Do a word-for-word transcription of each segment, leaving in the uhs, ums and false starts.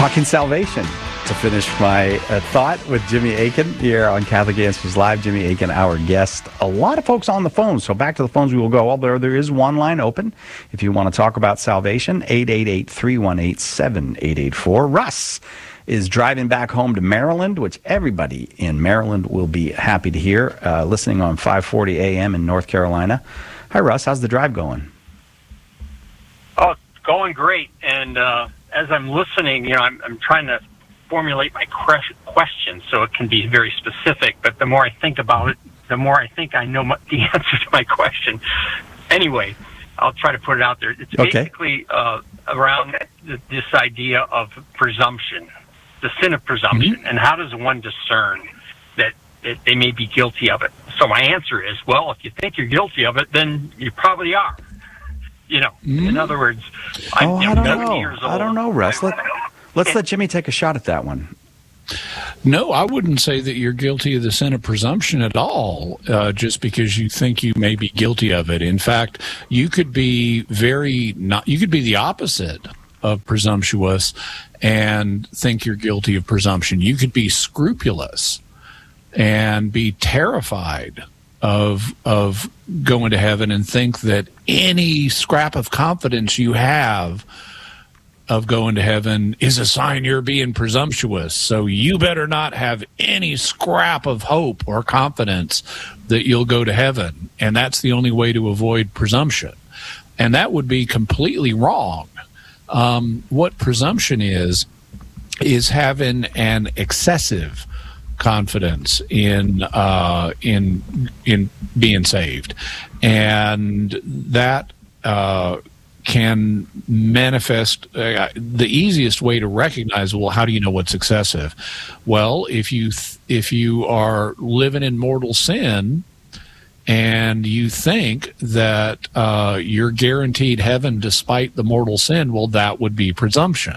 talking salvation to finish my uh, thought with Jimmy Akin here on Catholic Answers Live. Jimmy Akin, our guest. A lot of folks on the phone, so back to the phones we will go. Although there is one line open if you want to talk about salvation, eight eight eight, three one eight, seven eight eight four. Russ is driving back home to Maryland, which everybody in Maryland will be happy to hear, uh, listening on five forty A M in North Carolina. Hi, Russ. How's the drive going? Oh, it's going great. And uh, as I'm listening, you know, I'm, I'm trying to formulate my question so it can be very specific. But the more I think about it, the more I think I know my, the answer to my question. Anyway, I'll try to put it out there. It's okay. basically uh, around th- this idea of presumption, the sin of presumption, mm-hmm. and how does one discern that, that they may be guilty of it? So my answer is, well, if you think you're guilty of it, then you probably are. You know, mm-hmm. in other words, I'm oh, you know, I don't seventy know. years old. I don't know, Russ. Let, let's and, let Jimmy take a shot at that one. No, I wouldn't say that you're guilty of the sin of presumption at all, uh, just because you think you may be guilty of it. In fact, you could be very not. You could be the opposite of presumptuous and think you're guilty of presumption. You could be scrupulous and be terrified of of going to heaven and think that any scrap of confidence you have of going to heaven is a sign you're being presumptuous. So you better not have any scrap of hope or confidence that you'll go to heaven. And that's the only way to avoid presumption. And that would be completely wrong. Um, what presumption is, is having an excessive confidence in uh, in in being saved, and that uh, can manifest. Uh, the easiest way to recognize, well, how do you know what's excessive? Well, if you th- if you are living in mortal sin, and you think that uh, you're guaranteed heaven despite the mortal sin, well, that would be presumption.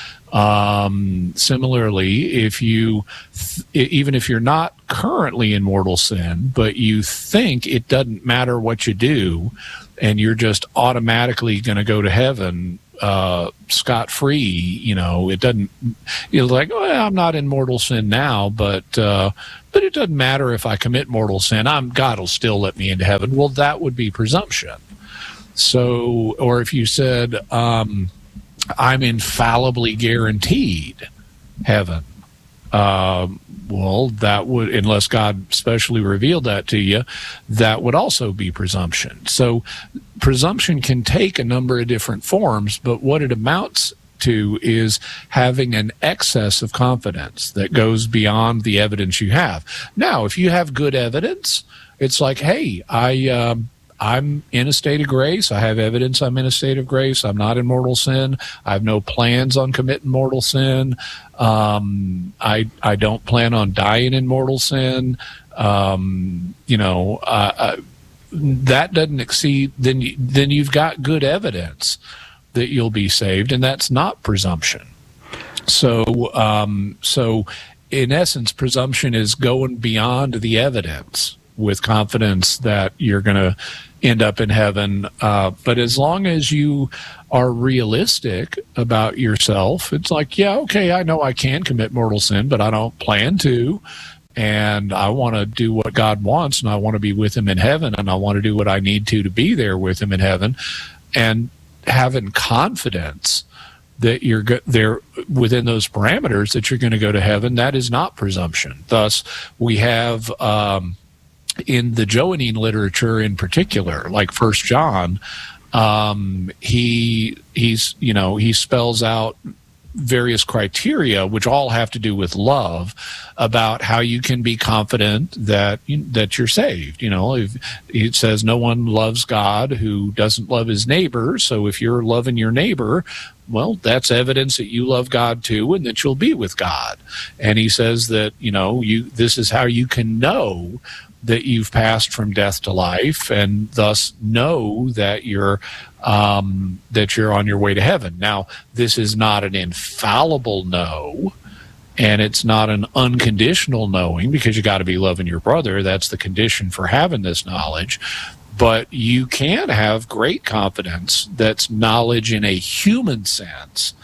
Um, similarly, if you, th- even if you're not currently in mortal sin, but you think it doesn't matter what you do, and you're just automatically going to go to heaven uh, scot-free, you know, it doesn't, you're like, well, I'm not in mortal sin now, but uh, but it doesn't matter if I commit mortal sin, I'm God will still let me into heaven. Well, that would be presumption. So, or if you said, um, I'm infallibly guaranteed heaven. Um, well, that would, unless God specially revealed that to you, that would also be presumption. So presumption can take a number of different forms, but what it amounts to is having an excess of confidence that goes beyond the evidence you have. Now, if you have good evidence, it's like, hey, I... Um, I'm in a state of grace. I have evidence I'm in a state of grace. I'm not in mortal sin. I have no plans on committing mortal sin. Um, I I don't plan on dying in mortal sin. Um, you know, uh, uh, that doesn't exceed. Then you, then you've got good evidence that you'll be saved, and that's not presumption. So um, so in essence, presumption is going beyond the evidence with confidence that you're going to end up in heaven. Uh, but as long as you are realistic about yourself, it's like, yeah, okay, I know I can commit mortal sin, but I don't plan to. And I want to do what God wants, and I want to be with him in heaven, and I want to do what I need to to be there with him in heaven. And having confidence that you're go- there within those parameters that you're going to go to heaven, that is not presumption. Thus, we have... Um, in the Johannine literature in particular, like First John, um, he he's you know he spells out various criteria, which all have to do with love, about how you can be confident that you, that you're saved. You know, if, it says no one loves God who doesn't love his neighbor. So if you're loving your neighbor, well, that's evidence that you love God too, and that you'll be with God. And he says that you know you this is how you can know that you've passed from death to life, and thus know that you're um, that you're on your way to heaven. Now, this is not an infallible no, and it's not an unconditional knowing, because you got to be loving your brother. That's the condition for having this knowledge. But you can have great confidence that's knowledge in a human sense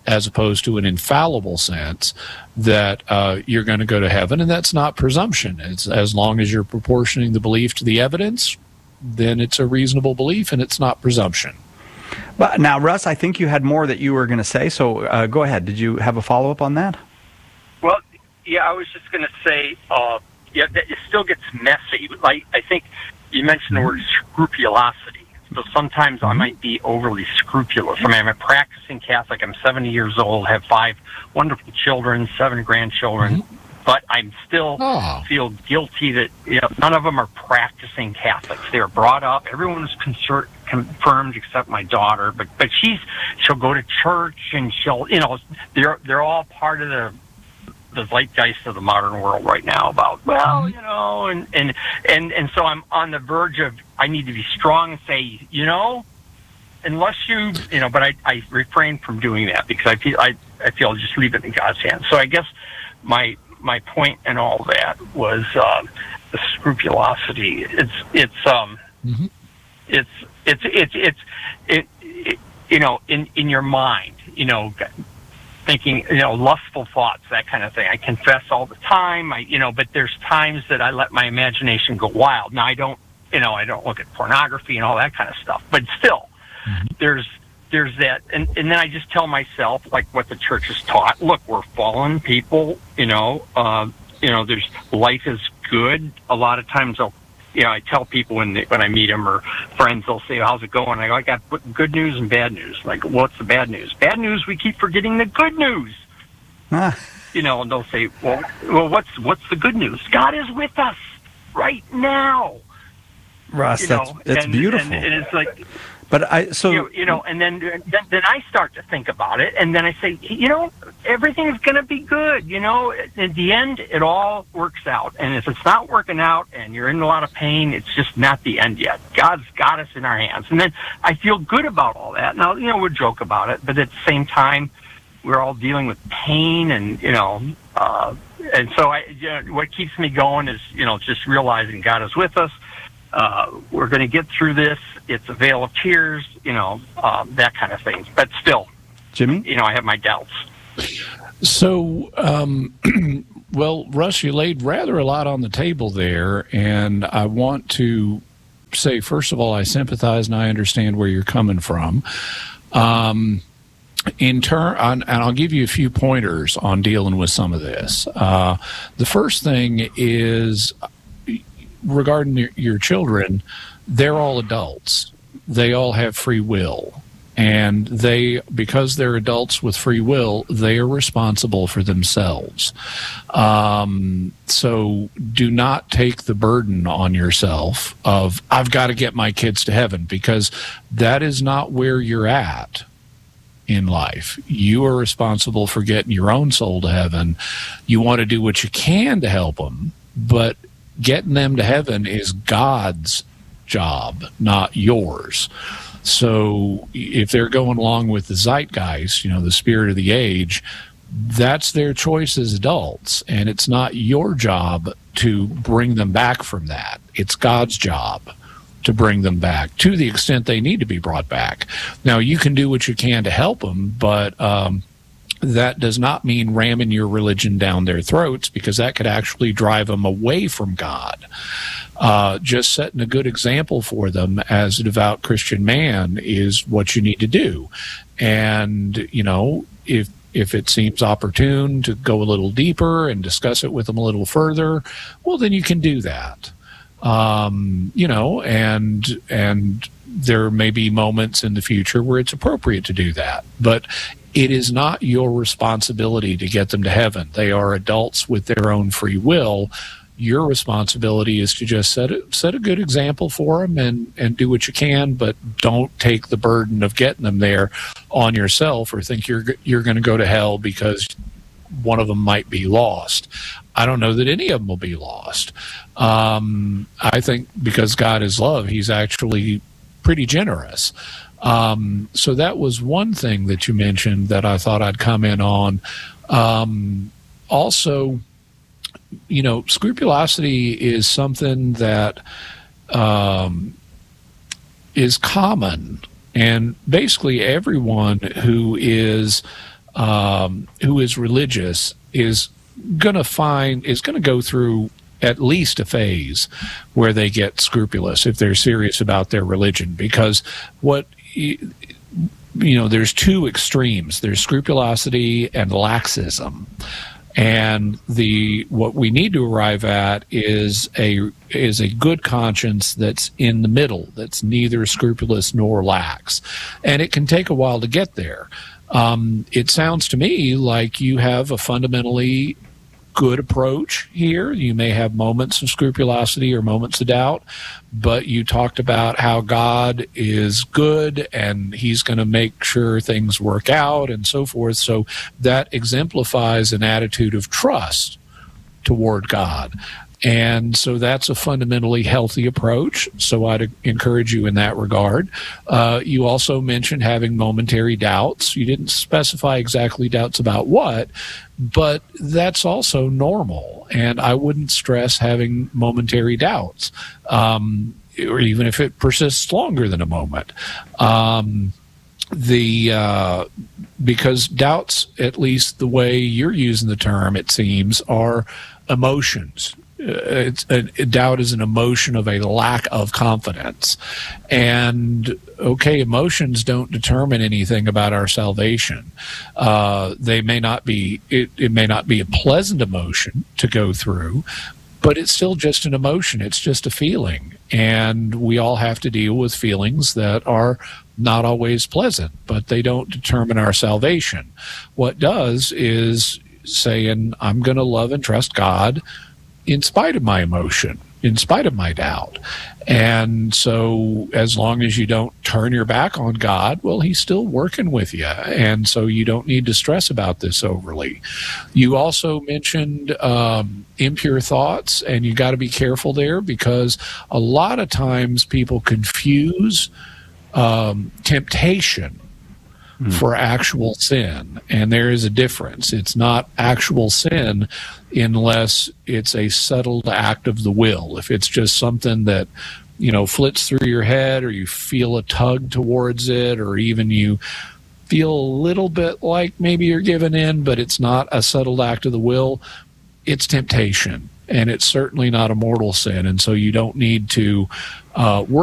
as opposed to an infallible sense that uh, you're going to go to heaven, and that's not presumption. It's as long as you're proportioning the belief to the evidence, then it's a reasonable belief, and it's not presumption. But now, Russ, I think you had more that you were going to say, so uh, go ahead. Did you have a follow-up on that? Well, yeah, I was just going to say, uh, yeah, that it still gets messy. Like, I think you mentioned the word scrupulosity. So sometimes I might be overly scrupulous. I mean, I'm a practicing Catholic. I'm seventy years old, have five wonderful children, seven grandchildren, mm-hmm. but I'm still oh. feel guilty that, you know, none of them are practicing Catholics. They were brought up. Everyone was concert, confirmed except my daughter, but but she's she'll go to church and she'll, you know, they're they're all part of the the zeitgeist of the modern world right now about, well, you know, and, and, and, and so I'm on the verge of, I need to be strong and say, you know, unless you, you know, but I, I refrain from doing that because I feel, I, I feel I'll just leave it in God's hands. So I guess my, my point in all that was, uh, the scrupulosity. It's, it's, um, mm-hmm. it's, it's, it's, it's, it, it, you know, in, in your mind, you know, thinking, you know, lustful thoughts, that kind of thing. I confess all the time, I, you know, but there's times that I let my imagination go wild. Now, I don't, you know, I don't look at pornography and all that kind of stuff, but still, mm-hmm. there's, there's that, and, and then I just tell myself, like what the church has taught, look, we're fallen people, you know, uh, you know, there's, life is good. A lot of times I'll, you know, I tell people when they, when I meet them or friends, they'll say, how's it going? I go, I got good news and bad news. Like, what's the bad news? Bad news, we keep forgetting the good news. Ah. You know, and they'll say, well, well, what's what's the good news? God is with us right now. Russ, you that's, know, that's and, beautiful. And, and it's like... But I so you know, you know and then, then then I start to think about it, and then I say, you know, everything is going to be good. You know, at the end, it all works out. And if it's not working out, and you're in a lot of pain, it's just not the end yet. God's got us in our hands, and then I feel good about all that. Now, you know, we joke about it, but at the same time, we're all dealing with pain, and you know, uh, and so I, you know, what keeps me going is, you know, just realizing God is with us. Uh, we're going to get through this. It's a veil of tears, you know, um, that kind of thing. But still, Jimmy, you know, I have my doubts. So, um, well, Russ, you laid rather a lot on the table there, and I want to say, first of all, I sympathize and I understand where you're coming from. Um, in turn, and I'll give you a few pointers on dealing with some of this. Uh, the first thing is, regarding your, your children, they're all adults. They all have free will. And they, because they're adults with free will, they are responsible for themselves. Um, so do not take the burden on yourself of, I've got to get my kids to heaven, because that is not where you're at in life. You are responsible for getting your own soul to heaven. You want to do what you can to help them, but getting them to heaven is God's job, not yours. So if they're going along with the zeitgeist, you know, the spirit of the age, that's their choice as adults, and it's not your job to bring them back from that. It's God's job to bring them back to the extent they need to be brought back. Now, you can do what you can to help them, but um, that does not mean ramming your religion down their throats, because that could actually drive them away from God. Uh, just setting a good example for them as a devout Christian man is what you need to do. And, you know, if if it seems opportune to go a little deeper and discuss it with them a little further, well, then you can do that. Um, you know, and and there may be moments in the future where it's appropriate to do that. But it is not your responsibility to get them to heaven. They are adults with their own free will. Your responsibility is to just set a, set a good example for them and, and do what you can, but don't take the burden of getting them there on yourself, or think you're you're going to go to hell because one of them might be lost. I don't know that any of them will be lost. Um, I think because God is love, he's actually pretty generous. Um, so that was one thing that you mentioned that I thought I'd comment on. Um, also, you know, scrupulosity is something that um, is common, and basically everyone who is um, who is religious is going to find is going to go through at least a phase where they get scrupulous if they're serious about their religion, because what you know, there's two extremes. There's scrupulosity and laxism. And the what we need to arrive at is a is a good conscience that's in the middle, that's neither scrupulous nor lax. And it can take a while to get there. Um, it sounds to me like you have a fundamentally good approach here. You may have moments of scrupulosity or moments of doubt, but you talked about how God is good and he's going to make sure things work out and so forth. So that exemplifies an attitude of trust toward God. And so that's a fundamentally healthy approach. So I'd encourage you in that regard. Uh, you also mentioned having momentary doubts. You didn't specify exactly doubts about what, but that's also normal. And I wouldn't stress having momentary doubts, um, or even if it persists longer than a moment. Um, the uh, because doubts, at least the way you're using the term, it seems, are emotions. Uh, it's a, a doubt is an emotion of a lack of confidence. And okay, emotions don't determine anything about our salvation. Uh, they may not be, it, it may not be a pleasant emotion to go through, but it's still just an emotion. It's just a feeling. And we all have to deal with feelings that are not always pleasant, but they don't determine our salvation. What does is saying, I'm going to love and trust God in spite of my emotion, in spite of my doubt. And so as long as you don't turn your back on God, well, he's still working with you. And so you don't need to stress about this overly. You also mentioned um, impure thoughts, and you got to be careful there, because a lot of times people confuse um, temptation for actual sin, and there is a difference. It's not actual sin unless it's a settled act of the will. If it's just something that, you know, flits through your head, or you feel a tug towards it, or even you feel a little bit like maybe you're giving in, but it's not a settled act of the will, it's temptation, and it's certainly not a mortal sin. And so you don't need to uh, worry